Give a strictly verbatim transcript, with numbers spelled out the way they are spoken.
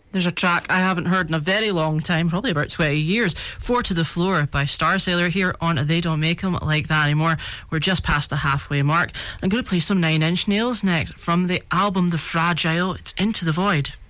There's a track I haven't heard in a very long time, probably about twenty years. Four to the Floor by Starsailor here on They Don't Make 'Em Like That Anymore. We're just past the halfway mark. I'm going to play some Nine Inch Nails next from the album The Fragile. It's Into the Void.